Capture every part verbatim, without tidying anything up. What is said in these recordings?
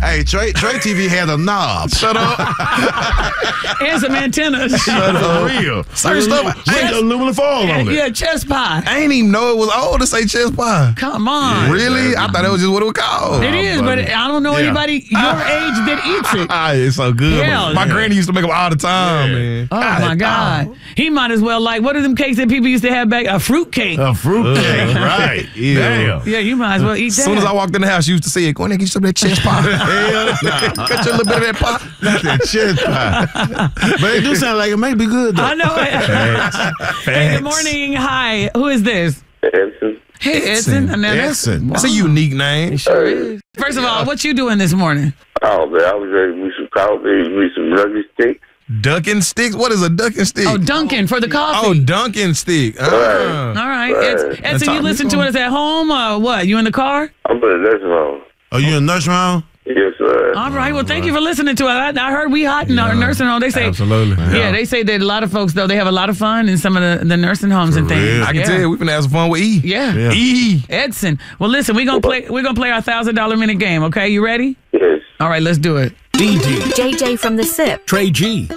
Hey, Trey, Trey T V had a knob. Shut up. And some antennas. Shut up. For real. Certain stuff. Chest, aluminum foil on it. Yeah, chest pie. I ain't even know it was old to say chest pie. Come on. Really? I thought it was just what it was called. It is, but I don't know Yeah. anybody your age that eats it. Ah, it's so good. Hell, My yeah. granny used to make them all the time, man. Oh, my God. He might as well, like, what are them cakes that people used to have back? A fruit cake. A fruit cake, right? Ew. Damn. Yeah, you might as well eat that. As soon as I walked in the house, you used to see it. Go in there and get you some of that chest pie. Hell nah. Got you a little bit of that pie. Not that chest pie. But it do sound like it may be good, though. I know it. Hey, good morning. Hi. Who is this? Edson. Hey, Edson. And then that's- Edson. That's a wow. unique name. Sure is. First of all, what you doing this morning? Oh, man, I was ready to eat some coffee, eat some rugby sticks. Ducking sticks? What is a ducking stick? Oh, Duncan for the Oh, coffee. Dunking stick. Ah. All right. Eds- Edson, you listen to us at home or what? You in the car? I'm in the nursing home. Are you in a nursing home? Yes, sir. All right. Well, thank you for listening to us. I, I heard we hot in our nursing home. They say, Absolutely. yeah, they say that a lot of folks, though, they have a lot of fun in some of the, the nursing homes and things. real. I can yeah. tell you, we've been having some fun with E. Yeah. Yeah. E. Edson. Well, listen, we're going to play We're gonna play our one thousand dollars minute game, okay? You ready? Yes. All right, let's do it. D D, J J from the S I P. Trey G,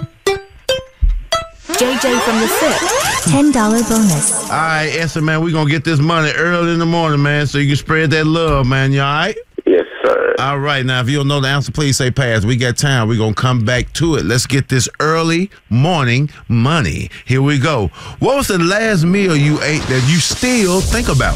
J J from the S I P. ten dollars bonus. All right, Esther, man, we're going to get this money early in the morning, man, so you can spread that love, man. You all right? Yes, sir. All right, now, if you don't know the answer, please say pass. We got time. We're going to come back to it. Let's get this early morning money. Here we go. What was the last meal you ate that you still think about?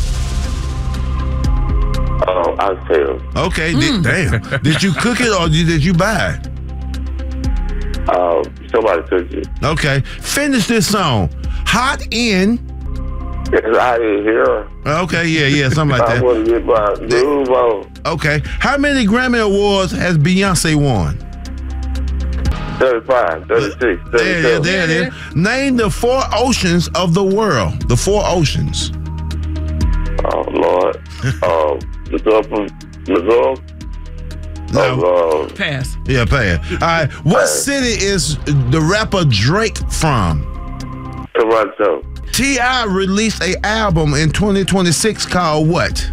Oh, I'll tell. Okay, did, damn. Did you cook it or did you buy it? Uh, somebody took it. Okay, finish this song. Hot in. It's out in here. Okay, yeah, yeah, something like I that. want to get my move on. Okay, how many Grammy Awards has Beyonce won? thirty-five, thirty-six, There, there, thirty-seven. there it is. Name the four oceans of the world. The four oceans. Oh, Lord. uh, the Gulf of Missouri. No. Oh, uh, Pass. Yeah, pay it. All right. What city is the rapper Drake from? Toronto. T I released a album in twenty twenty-six called what?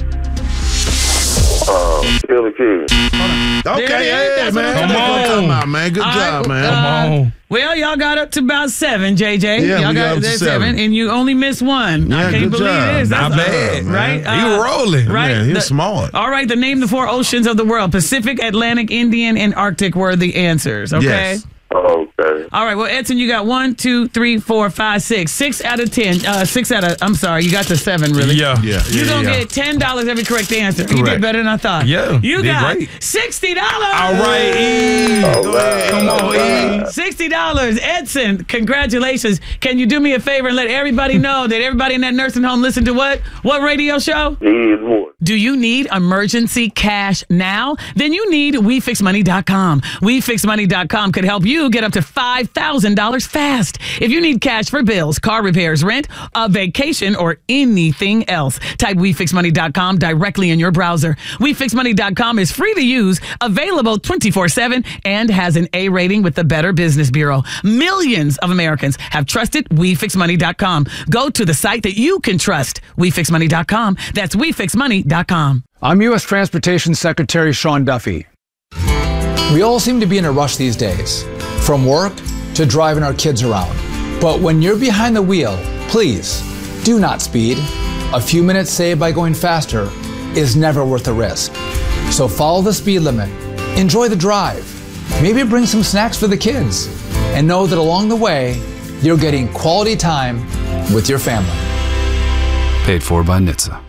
Uh, Billy King. Okay, There it is. yeah, That's what man. I'm That's what I'm talking talking about, man. Good All job, right, man. uh, Come on. Well, y'all got up to about seven, J J. Yeah, y'all we got up to that seven. and you only missed one. Yeah, I can't good believe job. this. Not That's bad, man. right? He was rolling. Right. Man, he was The- smart. All right, the name the four oceans of the world: Pacific, Atlantic, Indian, and Arctic were the answers. Okay. Yes. Oh, okay. All right. Well, Edson, you got one, two, three, four, five, six, six out of ten. Uh, six out of. I'm sorry, you got to seven. Really? Yeah, yeah. You're yeah, gonna yeah. get ten dollars every correct answer. You Correct. did better than I thought. Yeah, You did got great. sixty dollars. All right, E. All Go ahead. right. Come on, E. Sixty dollars, Edson. Congratulations. Can you do me a favor and let everybody know that everybody in that nursing home listen to what? What radio show? Need more. Do you need emergency cash now? Then you need we fix money dot com. we fix money dot com could help you get up to five thousand dollars fast. If you need cash for bills, car repairs, rent, a vacation, or anything else, type we fix money dot com directly in your browser. we fix money dot com is free to use, available twenty-four seven, and has an A rating with the Better Business Bureau. Millions of Americans have trusted we fix money dot com. Go to the site that you can trust, we fix money dot com. That's we fix money dot com. I'm U S Transportation Secretary Sean Duffy. We all seem to be in a rush these days, from work to driving our kids around. But when you're behind the wheel, please do not speed. A few minutes saved by going faster is never worth the risk. So follow the speed limit, enjoy the drive, maybe bring some snacks for the kids, and know that along the way, you're getting quality time with your family. Paid for by N H T S A.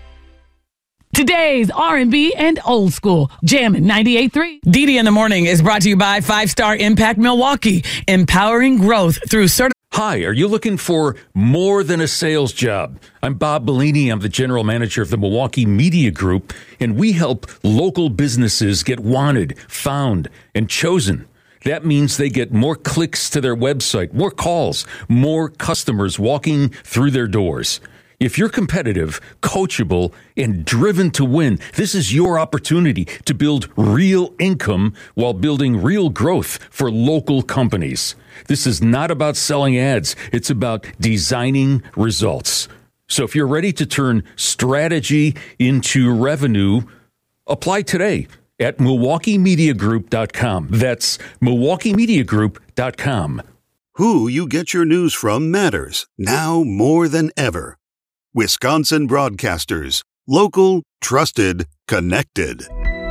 Today's R and B and old school Jammin' ninety-eight point three. D D in the Morning is brought to you by Five Star Impact Milwaukee, empowering growth through certified. Hi, are you looking for more than a sales job? I'm Bob Bellini. I'm the general manager of the Milwaukee Media Group, and we help local businesses get wanted, found, and chosen. That means they get more clicks to their website, more calls, more customers walking through their doors. If you're competitive, coachable, and driven to win, this is your opportunity to build real income while building real growth for local companies. This is not about selling ads. It's about designing results. So if you're ready to turn strategy into revenue, apply today at milwaukee media group dot com. That's milwaukee media group dot com. Who you get your news from matters, now more than ever. Wisconsin Broadcasters. Local, trusted, connected.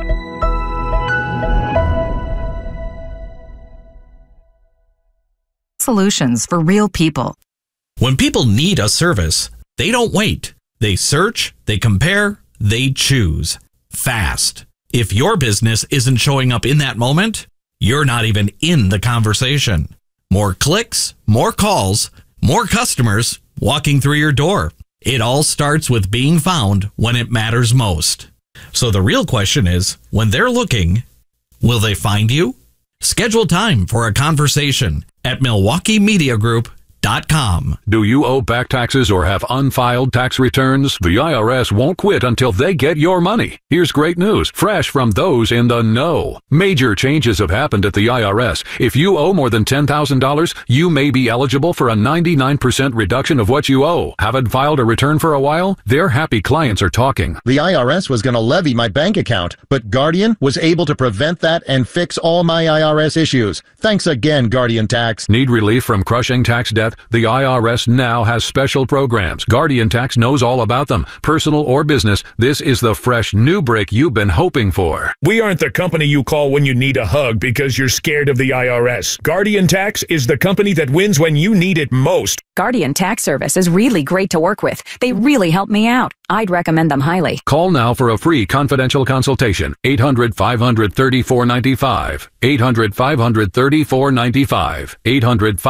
Solutions for real people. When people need a service, they don't wait. They search, they compare, they choose. Fast. If your business isn't showing up in that moment, you're not even in the conversation. More clicks, more calls, more customers walking through your door. It all starts with being found when it matters most. So the real question is, when they're looking, will they find you? Schedule time for a conversation at milwaukee media group dot com. Do you owe back taxes or have unfiled tax returns? The I R S won't quit until they get your money. Here's great news, fresh from those in the know. Major changes have happened at the I R S. If you owe more than ten thousand dollars, you may be eligible for a ninety-nine percent reduction of what you owe. Haven't filed a return for a while? Their happy clients are talking. The I R S was going to levy my bank account, but Guardian was able to prevent that and fix all my I R S issues. Thanks again, Guardian Tax. Need relief from crushing tax debt? The I R S now has special programs. Guardian Tax knows all about them. Personal or business, this is the fresh new break you've been hoping for. We aren't the company you call when you need a hug because you're scared of the I R S. Guardian Tax is the company that wins when you need it most. Guardian Tax Service is really great to work with. They really help me out. I'd recommend them highly. Call now for a free confidential consultation. eight hundred, five hundred, thirty-four ninety-five. eight hundred, five hundred, thirty-four ninety-five. eight hundred,